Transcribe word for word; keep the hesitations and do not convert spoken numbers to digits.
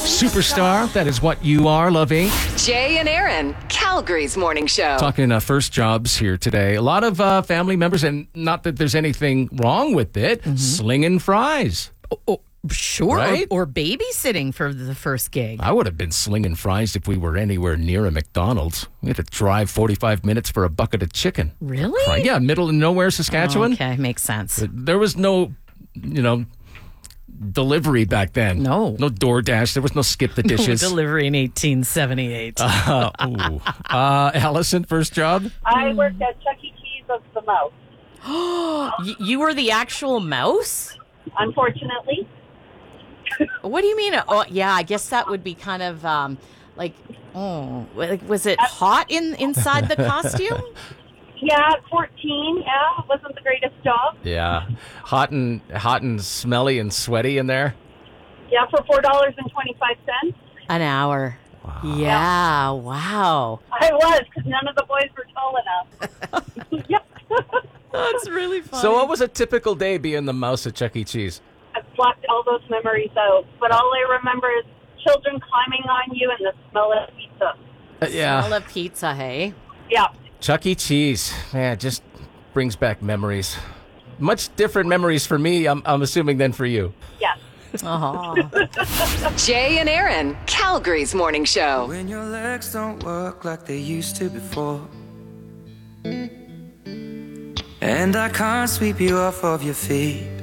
Superstar, that is what you are, Lovey. Jay and Aaron, Calgary's morning show. Talking uh, first jobs here today. A lot of uh, family members, and not that there's anything wrong with it, mm-hmm. slinging fries. Oh, oh, sure. Right? Or, or babysitting for the first gig. I would have been slinging fries if we were anywhere near a McDonald's. We had to drive forty-five minutes for a bucket of chicken. Really? Fry- Yeah, middle of nowhere, Saskatchewan. Oh, okay, makes sense. There was no, you know, delivery back then. No. No DoorDash. There was no skip the dishes. No delivery in eighteen seventy-eight. uh, ooh. uh, Allison, first job? I worked at Chuck E. Cheese of the Mouse. Y- you were the actual mouse? Unfortunately. What do you mean? Oh, yeah, I guess that would be kind of um, like, oh, like, was it hot in inside the costume? Yeah, at fourteen, yeah. It wasn't the greatest job. Yeah. Hot and hot and smelly and sweaty in there. Yeah, for four dollars and twenty-five cents. An hour. Wow. Yeah, wow. I was, because none of the boys were tall enough. Yep. That's really funny. So what was a typical day being the mouse at Chuck E. Cheese? I've blocked all those memories out. But all I remember is children climbing on you and the smell of pizza. Uh, yeah. Smell of pizza, hey? Yeah. Chuck E. Cheese. Man, it just brings back memories. Much different memories for me, I'm, I'm assuming, than for you. Yes. Uh-huh. Jay and Aaron, Calgary's morning show. When your legs don't work like they used to before, and I can't sweep you off of your feet,